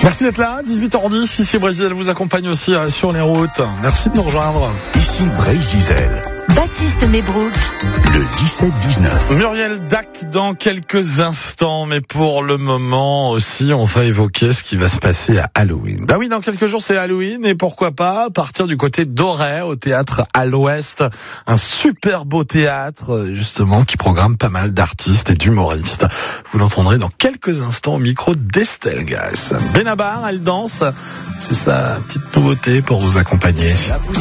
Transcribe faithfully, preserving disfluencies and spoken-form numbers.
Merci d'être là, dix-huit heures dix, ici Brésil vous accompagne aussi sur les routes. Merci de nous rejoindre. Ici Brésil. Baptiste Mébrouk. Le dix-sept dix-neuf. Muriel Dac dans quelques instants, mais pour le moment aussi, on va évoquer ce qui va se passer à Halloween. Bah oui, dans quelques jours c'est Halloween, et pourquoi pas partir du côté d'Auray, au théâtre à l'Ouest, un super beau théâtre justement qui programme pas mal d'artistes et d'humoristes. Vous l'entendrez dans quelques instants au micro d'Estelle Gass. Benabar, elle danse, c'est sa petite nouveauté pour vous accompagner.